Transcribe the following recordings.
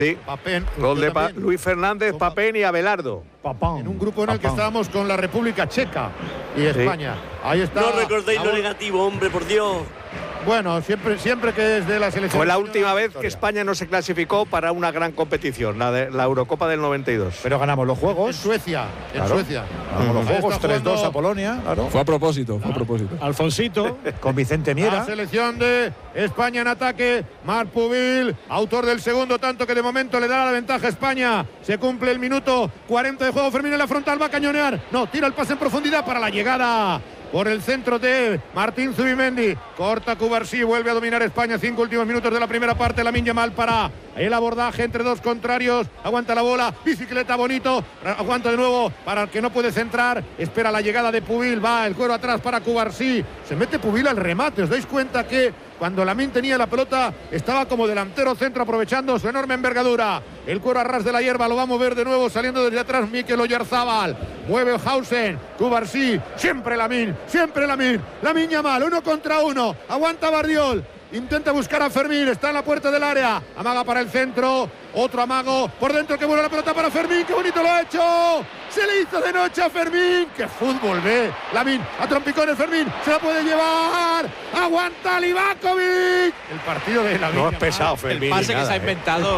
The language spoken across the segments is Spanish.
Sí, Papén, gol de Luis Fernández, Papén y Abelardo. En un grupo en el que estábamos con la República Checa y España. Ahí está. No recordéis lo negativo, hombre, por Dios. Bueno, siempre que es de la selección. Fue la última vez que España no se clasificó para una gran competición, la Eurocopa del 92. Pero ganamos los juegos. En Suecia. Claro. Ganamos los juegos 3-2 a Polonia. Claro. Fue a propósito. Alfonsito. Con Vicente Miera. La selección de España en ataque. Marc Pubil, autor del segundo tanto que de momento le da la ventaja a España. Se cumple el minuto 40 de juego. Fermín en la frontal, va a cañonear. No, tira el pase en profundidad para la llegada por el centro de Martín Zubimendi. Corta Cubarsí, vuelve a dominar España. 5 últimos minutos de la primera parte. Lamine Yamal para el abordaje entre dos contrarios. Aguanta la bola, bicicleta bonito. Aguanta de nuevo para el que no puede centrar. Espera la llegada de Pubil. Va el cuero atrás para Cubarsí. Se mete Pubil al remate. ¿Os dais cuenta que cuando Lamine tenía la pelota estaba como delantero centro aprovechando su enorme envergadura? El cuero a ras de la hierba, lo va a mover de nuevo saliendo desde atrás Mikel Oyarzabal. Mueve Hausen, Cubarsí, siempre Lamine Yamal, 1 contra 1. Aguanta Bardiol. Intenta buscar a Fermín, está en la puerta del área. Amaga para el centro, otro amago. Por dentro, que buena la pelota para Fermín, qué bonito lo ha hecho. Se le hizo de noche a Fermín. ¡Qué fútbol ve! Lamine, a trompicones Fermín, se la puede llevar. ¡Aguanta Livakovic! El partido de Lamine. No es pesado, Fermín. El pase que se ha inventado.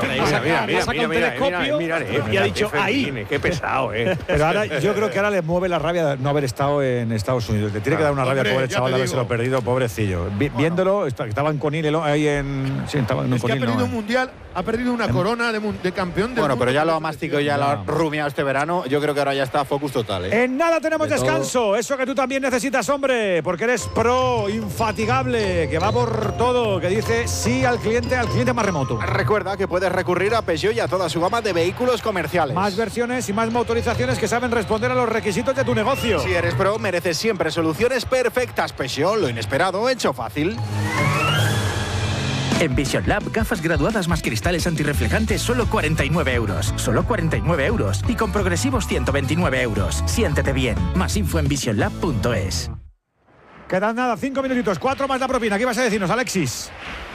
Mira, y ha dicho ahí. Qué pesado, Pero ahora yo creo que ahora le mueve la rabia de no haber estado en Estados Unidos. Le tiene que dar una rabia al pobre chaval de haberse lo perdido, pobrecillo. Viéndolo, estaba en Conil ahí en. Sí, estaba en es Conil. Que ha perdido un mundial, ha perdido una corona de campeón del mundo. Pero ya lo ha masticado, ya lo ha rumiado este verano. Yo creo que ahora ya está focus total. En nada tenemos descanso. Eso que tú también necesitas, hombre, porque eres pro, infatigable, que va por todo, que dice sí al cliente más remoto. Recuerda que puedes recurrir a Peugeot y a toda su gama de vehículos comerciales. Más versiones y más motorizaciones que saben responder a los requisitos de tu negocio. Si eres pro, mereces siempre soluciones perfectas. Peugeot, lo inesperado hecho fácil. En Vision Lab, gafas graduadas más cristales antirreflejantes, solo 49 euros. Solo 49 euros. Y con progresivos 129 euros. Siéntete bien. Más info en visionlab.es. Quedan nada, 5 minutitos, 4 más la propina. ¿Qué ibas a decirnos, Alexis?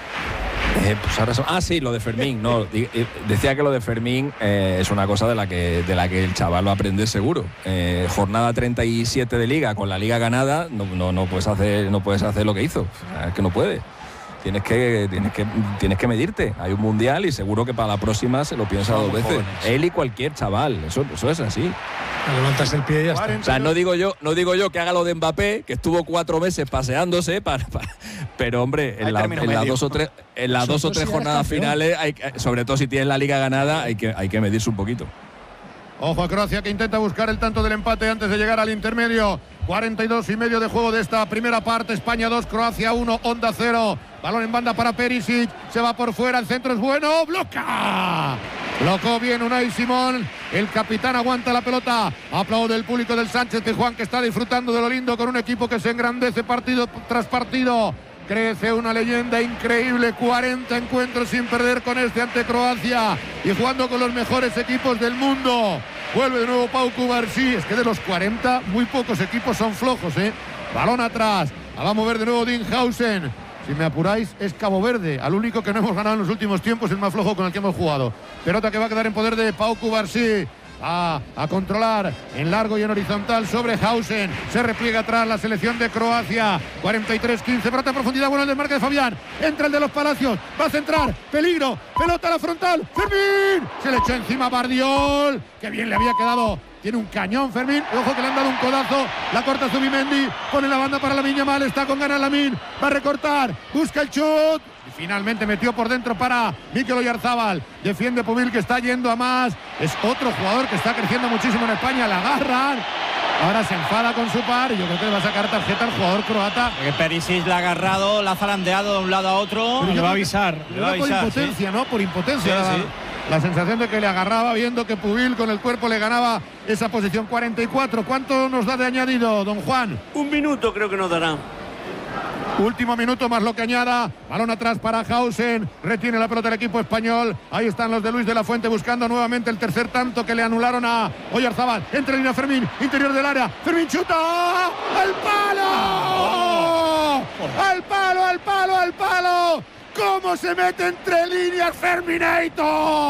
Pues ahora sí, lo de Fermín. No, decía que lo de Fermín es una cosa de la que el chaval va a aprender seguro. Jornada 37 de Liga, con la Liga ganada, no puedes hacer lo que hizo. Es que no puede. Tienes que medirte. Hay un mundial y seguro que para la próxima se lo piensa 2 veces. Jóvenes. Él y cualquier chaval. Eso es así. Levantas el pie y ya está. O sea, no digo yo que haga lo de Mbappé, que estuvo 4 meses paseándose, pero hombre, en las 2 o 3 jornadas finales, sobre todo si tienes la Liga ganada, hay que medirse un poquito. Ojo a Croacia, que intenta buscar el tanto del empate antes de llegar al intermedio. 42 y medio de juego de esta primera parte. España 2, Croacia 1, Honda 0. Balón en banda para Perisic. Se va por fuera, el centro es bueno. ¡Bloca! Blocó bien Unai Simón. El capitán aguanta la pelota. Aplaude el público del Sánchez Pizjuán, que está disfrutando de lo lindo con un equipo que se engrandece partido tras partido. Crece una leyenda increíble, 40 encuentros sin perder con ante Croacia y jugando con los mejores equipos del mundo. Vuelve de nuevo Pau Cubarsí. Es que de los 40 muy pocos equipos son flojos, Balón atrás, la va a mover de nuevo Dinghausen. Si me apuráis, es Cabo Verde, al único que no hemos ganado en los últimos tiempos, el más flojo con el que hemos jugado. Pelota que va a quedar en poder de Pau Cubarsí. A controlar en largo y en horizontal sobre Hausen. Se repliega atrás la selección de Croacia. 43-15, pelota en profundidad, bueno el desmarque de Fabián. Entra el de los Palacios, va a centrar, peligro, pelota a la frontal, Fermín. Se le echó encima Bardiol. Qué bien le había quedado. Tiene un cañón Fermín. Ojo que le han dado un codazo. La corta Zubimendi. Pone la banda para Lamine Yamal. Está con ganas Lamine. Va a recortar. Busca el chut. Y finalmente metió por dentro para Mikel Oyarzabal. Defiende Pubil, que está yendo a más. Es otro jugador que está creciendo muchísimo en España. La agarran. Ahora se enfada con su par y yo creo que le va a sacar tarjeta al jugador croata. Porque Perisic la ha agarrado, la ha zarandeado de un lado a otro. Pero le va a avisar. Por impotencia, ¿sí? ¿No? Por impotencia. Sí. La sensación de que le agarraba viendo que Pubil con el cuerpo le ganaba esa posición. 44. ¿Cuánto nos da de añadido, don Juan? 1 minuto creo que nos dará. Último minuto más lo que añada. Balón atrás para Hausen. Retiene la pelota el equipo español. Ahí están los de Luis de la Fuente buscando nuevamente el tercer tanto que le anularon a Oyarzabal. Entra en línea Fermín. Interior del área. Fermín chuta. ¡Al palo! ¡Al palo! ¡Al palo! ¡Al palo! ¿Cómo se mete entre líneas Ferminator?